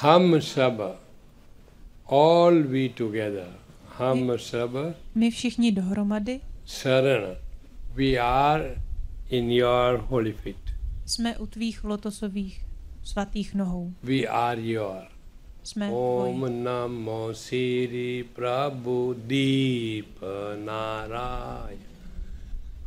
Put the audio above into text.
हम सब, all we together, हम सब, My všichni dohromady शरण, we are in your holy feet. jsme u tvých lotosových svatých nohou. We are your. Jsme Om tvoji. Namo Sri Prabhu Deep Narayana.